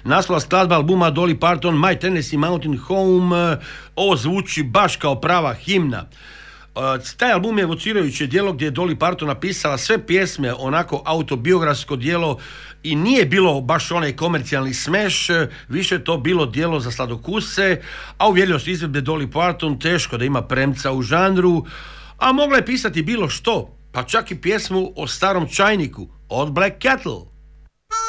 Naslova skladba albuma Dolly Parton, My Tennessee Mountain Home, ovo zvuči baš kao prava himna. Taj album je evocirajuće djelo gdje je Dolly Parton napisala sve pjesme, onako autobiografsko djelo, i nije bilo baš onaj komercijalni smeš, više je to bilo djelo za sladokuse, a uvjerljivost izvedbe Dolly Parton teško da ima premca u žanru, a mogla je pisati bilo što, pa čak i pjesmu o starom čajniku od Black Kettle.